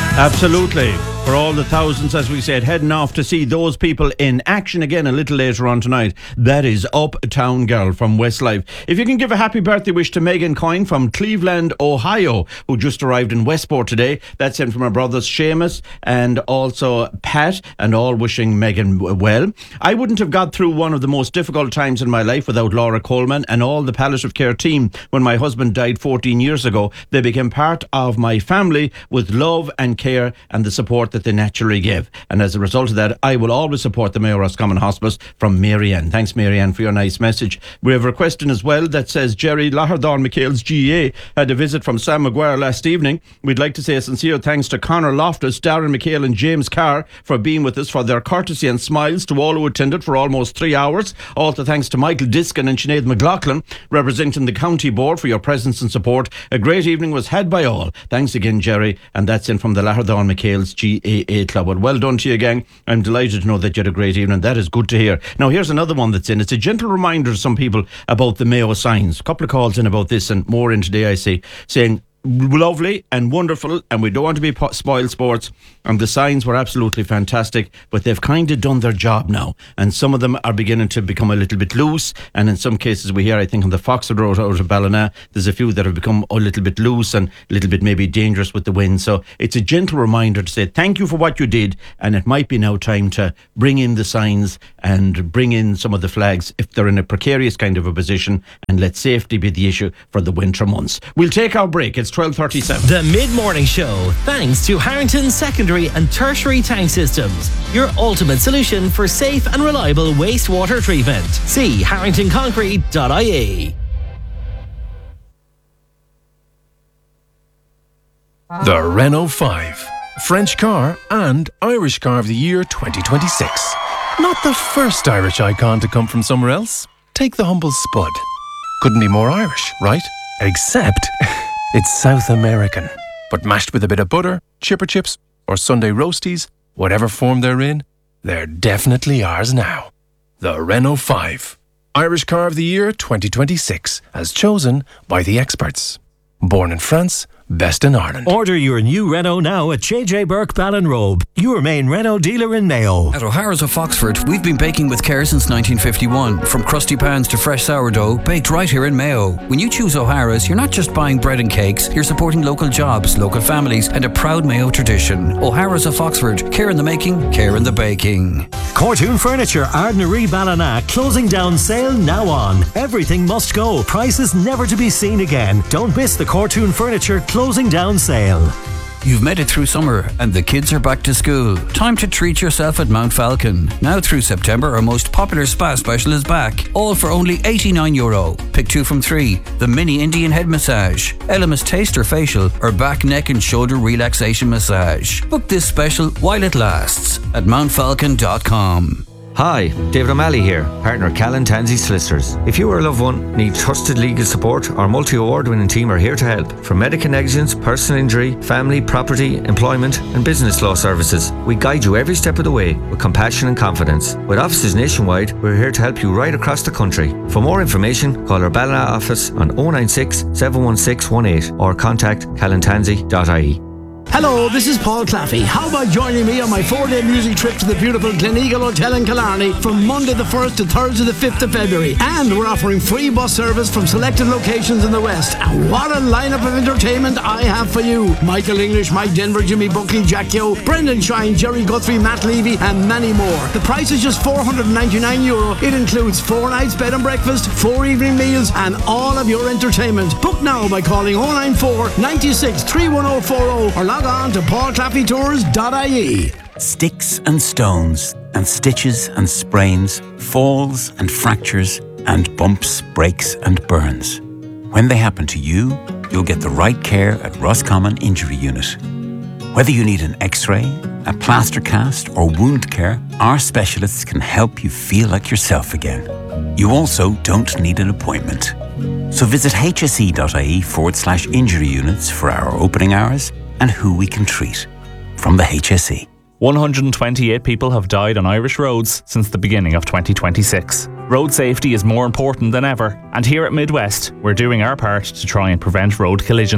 Absolutely. For all the thousands, as we said, heading off to see those people in action again a little later on tonight. That is Uptown Girl from Westlife. If you can give a happy birthday wish to Megan Coyne from Cleveland, Ohio, who just arrived in Westport today. That's sent from our brothers Seamus and also Pat, and all wishing Megan well. I wouldn't have got through one of the most difficult times in my life without Laura Coleman and all the palliative care team. When my husband died 14 years ago, they became part of my family with love and care and the support that they naturally give. And as a result of that, I will always support the Mayo Roscommon Hospice. From Marianne. Thanks, Marianne, for your nice message. We have a question as well that says, Jerry, Lahardar McHale's GA had a visit from Sam Maguire last evening. We'd like to say a sincere thanks to Conor Loftus, Darren McHale and James Carr for being with us, for their courtesy and smiles to all who attended for almost 3 hours. Also thanks to Michael Diskin and Sinead McLaughlin representing the county board for your presence and support. A great evening was had by all. Thanks again, Jerry. And that's in from the Lahardar McHale's GAA Club. Well done to you, gang. I'm delighted to know that you had a great evening. That is good to hear. Now here's another one that's in. It's a gentle reminder to some people about the Mayo signs. A couple of calls in about this and more in today, I see, saying lovely and wonderful, and we don't want to be spoiled sports, and the signs were absolutely fantastic, but they've kind of done their job now, and some of them are beginning to become a little bit loose, and in some cases we hear, I think on the Foxford Road out of Ballina, there's a few that have become a little bit loose and a little bit maybe dangerous with the wind. So it's a gentle reminder to say thank you for what you did, and it might be now time to bring in the signs and bring in some of the flags if they're in a precarious kind of a position, and let safety be the issue for the winter months. We'll take our break. It's 12:37. The Mid-Morning Show, thanks to Harrington Secondary and Tertiary Tank Systems, your ultimate solution for safe and reliable wastewater treatment. See harringtonconcrete.ie. The Renault 5, French car and Irish car of the year 2026. Not the first Irish icon to come from somewhere else. Take the humble Spud. Couldn't be more Irish, right? Except it's South American. But mashed with a bit of butter, chipper chips, or Sunday roasties, whatever form they're in, they're definitely ours now. The Renault 5, Irish car of the year 2026, as chosen by the experts. Born in France, best in Ireland. Order your new Renault now at JJ Burke Ballinrobe, your main Renault dealer in Mayo. At O'Hara's of Foxford, we've been baking with care since 1951. From crusty pans to fresh sourdough, baked right here in Mayo. When you choose O'Hara's, you're not just buying bread and cakes, you're supporting local jobs, local families, and a proud Mayo tradition. O'Hara's of Foxford, care in the making, care in the baking. Cortoon Furniture, Ardnaree Ballina, closing down sale now on. Everything must go, prices never to be seen again. Don't miss the Cortoon Furniture closing down sale. You've made it through summer and the kids are back to school. Time to treat yourself at Mount Falcon. Now through September, our most popular spa special is back. All for only €89. Pick 2 from 3. The mini Indian head massage, Elemis taster facial, or back, neck and shoulder relaxation massage. Book this special while it lasts at mountfalcon.com. Hi, David O'Malley here, partner Callan Tansey Solicitors. If you or a loved one need trusted legal support, our multi-award-winning team are here to help. From medical negligence, personal injury, family, property, employment and business law services, we guide you every step of the way with compassion and confidence. With offices nationwide, we're here to help you right across the country. For more information, call our Ballina office on 096 716 18 or contact callantansey.ie. Hello, this is Paul Claffey. How about joining me on my 4-day music trip to the beautiful Gleneagle Hotel in Killarney from Monday the 1st to Thursday the 5th of February. And we're offering free bus service from selected locations in the West. And what a lineup of entertainment I have for you. Michael English, Mike Denver, Jimmy Buckley, Jack Yo, Brendan Shine, Jerry Guthrie, Matt Levy and many more. The price is just €499. It includes 4 nights bed and breakfast, 4 evening meals and all of your entertainment. Book now by calling 094 96 31040 or log on to paulclaffeytours.ie. Sticks and stones and stitches and sprains, falls and fractures and bumps, breaks and burns. When they happen to you, you'll get the right care at Roscommon Injury Unit. Whether you need an x-ray, a plaster cast or wound care, our specialists can help you feel like yourself again. You also don't need an appointment. So visit hse.ie/injury units for our opening hours and who we can treat. From the HSE. 128 people have died on Irish roads since the beginning of 2026. Road safety is more important than ever, and here at Midwest, we're doing our part to try and prevent road collisions.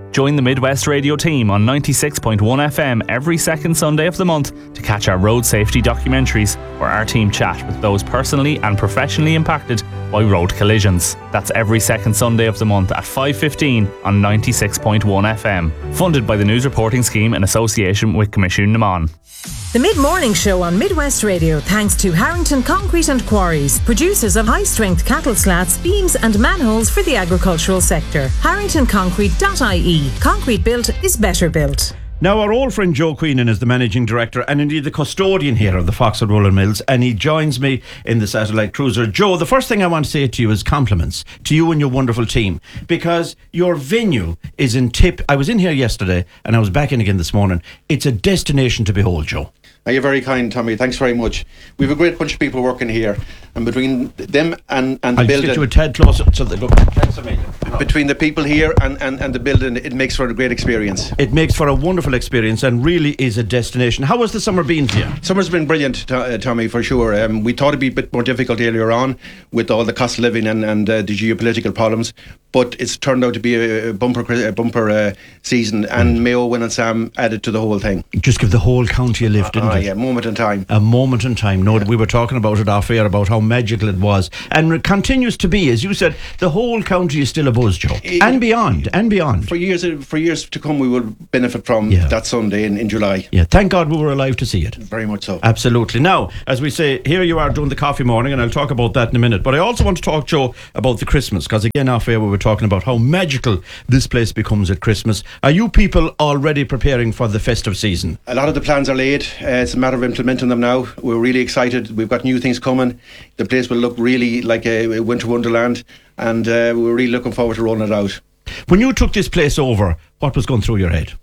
Join the Midwest Radio team on 96.1 FM every second Sunday of the month to catch our road safety documentaries, where our team chat with those personally and professionally impacted by road collisions. That's every second Sunday of the month at 5:15 on 96.1 FM. Funded by the News Reporting Scheme in association with Commission Naman. The Mid-Morning Show on Midwest Radio, thanks to Harrington Concrete and Quarries, producers of high-strength cattle slats, beams and manholes for the agricultural sector. HarringtonConcrete.ie. Concrete built is better built. Now, our old friend Joe Queenan is the managing director and indeed the custodian here of the Foxwood Rolling Mills, and he joins me in the Satellite Cruiser. Joe, the first thing I want to say to you is compliments to you and your wonderful team, because your venue is in tip. I was in here yesterday and I was back in again this morning. It's a destination to behold, Joe. You're very kind, Tommy. Thanks very much. We have a great bunch of people working here, and between them and the building, I'll get you a tad closer so they look. Thanks a million. Between the people here and the building, it makes for a great experience. It makes for a wonderful experience and really is a destination. How has the summer been for you? Summer's been brilliant, Tommy, for sure. We thought it'd be a bit more difficult earlier on with all the cost of living and the geopolitical problems, but it's turned out to be a bumper season, and Mayo, Wynn and Sam added to the whole thing. Just give the whole county a lift, didn't it? Yeah, moment in time. A moment in time. No, we were talking about it off air, about how magical it was, and it continues to be. As you said, the whole county is still a buzz, Joe, and beyond. For years to come, we will benefit from that Sunday in July. Yeah, thank God we were alive to see it. Very much so. Absolutely. Now, as we say, here you are doing the coffee morning, and I'll talk about that in a minute. But I also want to talk, Joe, about the Christmas, because again, off air we were talking about how magical this place becomes at Christmas. Are you people already preparing for the festive season? A lot of the plans are laid. It's a matter of implementing them now. We're really excited. We've got new things coming. The place will look really like a winter wonderland, and we're really looking forward to rolling it out. When you took this place over, what was going through your head?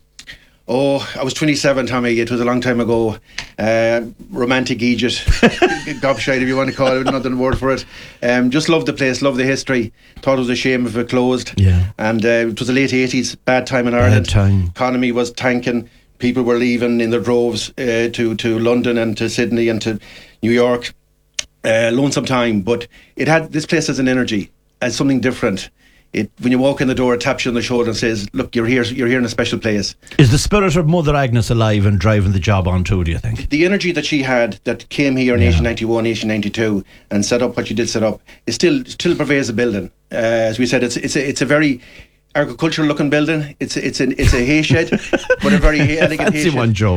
Oh, I was 27, Tommy. It was a long time ago. Romantic Egypt, gobshite if you want to call it, another word for it. Just loved the place, loved the history. Thought it was a shame if it closed. Yeah. And it was the late 80s, bad time in Ireland. Bad time. Economy was tanking. People were leaving in their droves to London and to Sydney and to New York. Lonesome time, but this place has an energy, has something different. When you walk in the door, it taps you on the shoulder and says, look, you're here in a special place. Is the spirit of Mother Agnes alive and driving the job on too, do you think? The energy that she had, that came here in 1891, 1892 and set up what she did set up, is still pervades the building. As we said, it's a very agricultural looking building. It's a hay shed, but a very elegant hay shed. One, Joe.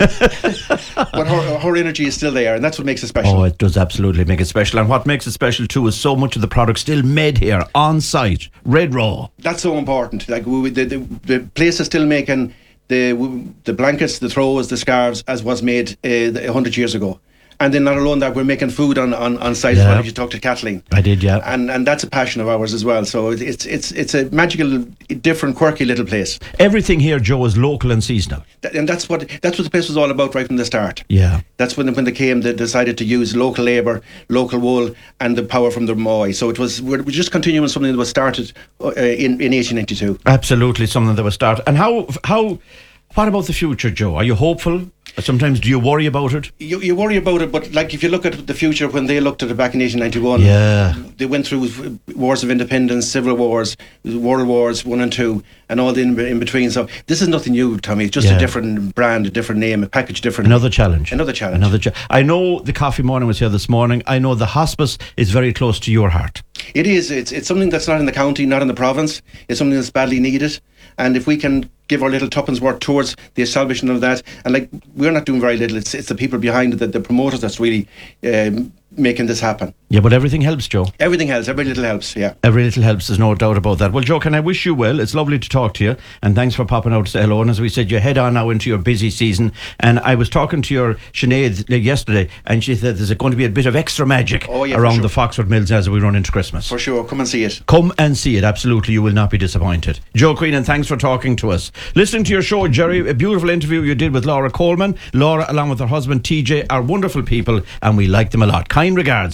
But her energy is still there, and that's what makes it special. Oh, it does absolutely make it special. And what makes it special too is so much of the product still made here on site, red raw. That's so important. Like the place is still making the blankets, the throws, the scarves as was made 100 years ago. And then not alone that, we're making food on site as well. If you talk to Kathleen, I did, yeah. And that's a passion of ours as well. So it's a magical, different, quirky little place. Everything here, Joe, is local and seasonal. And that's what the place was all about right from the start. Yeah. That's when they came, they decided to use local labour, local wool, and the power from the Moy. So we're just continuing something that was started in 1892. Absolutely, something that was started. And what about the future, Joe? Are you hopeful? Sometimes do you worry about it? You worry about it, but like if you look at the future, when they looked at it back in 1891, they went through wars of independence, civil wars, world wars 1 and 2, and all the in between. So this is nothing new, Tommy. It's just a different brand, a different name, a package different. Another challenge. I know the coffee morning was here this morning. I know the hospice is very close to your heart. It is. It's something that's not in the county, not in the province. It's something that's badly needed. And if we can give our little tuppence worth towards the establishment of that, and like we're not doing very little, it's the people behind it, the promoters that's really making this happen. Yeah, but everything helps, Joe. Everything helps. Every little helps, yeah. Every little helps, there's no doubt about that. Well, Joe, can I wish you well? It's lovely to talk to you, and thanks for popping out to say hello. And as we said, you head on now into your busy season. And I was talking to your Sinead yesterday, and she said there's going to be a bit of extra magic around the Foxwood Mills as we run into Christmas. For sure, come and see it. Come and see it, absolutely. You will not be disappointed. Joe Queenan, thanks for talking to us. Listening to your show, Jerry, a beautiful interview you did with Laura Coleman. Laura, along with her husband TJ, are wonderful people, and we like them a lot. Kind regards from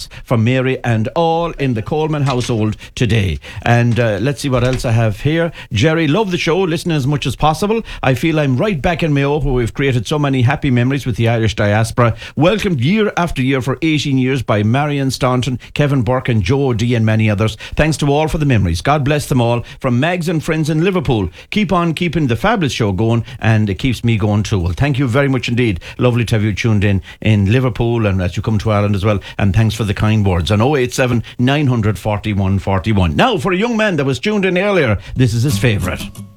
from Mary and all in the Coleman household today. And let's see what else I have here. Jerry, love the show, listen as much as possible. I feel I'm right back in Mayo, where we've created so many happy memories with the Irish diaspora. Welcomed year after year for 18 years by Marion Staunton, Kevin Burke and Joe D and many others. Thanks to all for the memories. God bless them all. From Mags and friends in Liverpool. Keep on keeping the fabulous show going, and it keeps me going too. Well, thank you very much indeed. Lovely to have you tuned in Liverpool, and as you come to Ireland as well. And thanks for the kind words on 087 900 41 41. Now, for a young man that was tuned in earlier, this is his favourite.